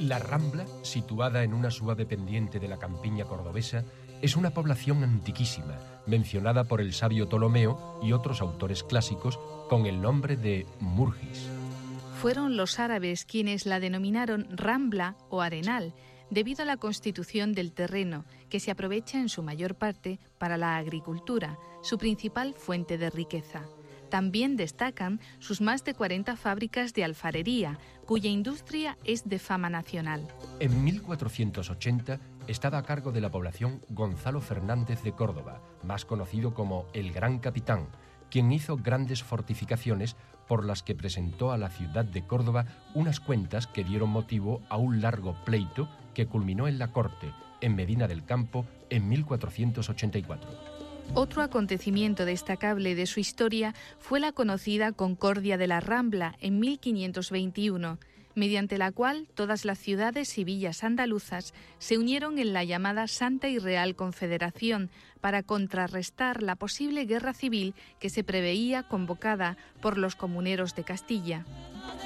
La Rambla, situada en una suave pendiente de la campiña cordobesa, es una población antiquísima, mencionada por el sabio Ptolomeo y otros autores clásicos con el nombre de Murgis. Fueron los árabes quienes la denominaron Rambla o Arenal, debido a la constitución del terreno, que se aprovecha en su mayor parte para la agricultura, su principal fuente de riqueza. También destacan sus más de 40 fábricas de alfarería, cuya industria es de fama nacional. En 1480 estaba a cargo de la población Gonzalo Fernández de Córdoba, más conocido como el Gran Capitán, quien hizo grandes fortificaciones por las que presentó a la ciudad de Córdoba unas cuentas que dieron motivo a un largo pleito que culminó en la corte, en Medina del Campo, en 1484. Otro acontecimiento destacable de su historia fue la conocida Concordia de la Rambla en 1521, mediante la cual todas las ciudades y villas andaluzas se unieron en la llamada Santa y Real Confederación para contrarrestar la posible guerra civil que se preveía convocada por los comuneros de Castilla.